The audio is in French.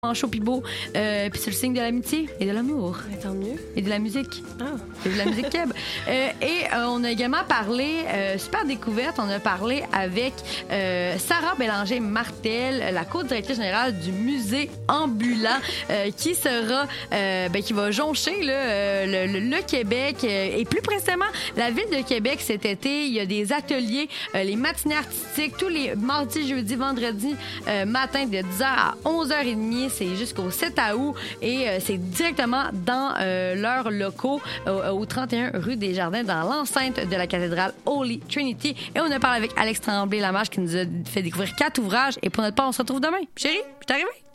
Manchot pis beau. Puis c'est le signe de l'amitié et de l'amour. Tant mieux. Et de la musique. Ah. Et de la musique keb. On a également parlé, super découverte, on a parlé avec Sarah Bélanger-Martel, la co-directrice générale du musée ambulant, qui sera, qui va joncher là, le Québec et plus précisément la ville de Québec cet été. Il y a des ateliers, les matinées artistiques, tous les mardis, jeudis, vendredis matin de 10h à 11h30. C'est jusqu'au 7 août et c'est directement dans leurs locaux au 31 rue des Jardins, dans l'enceinte de la cathédrale Holy Trinity. Et on a parlé avec Alex Tremblay-Lamarche qui nous a fait découvrir 4 ouvrages. Et pour notre part, on se retrouve demain. Chérie, je suis arrivée.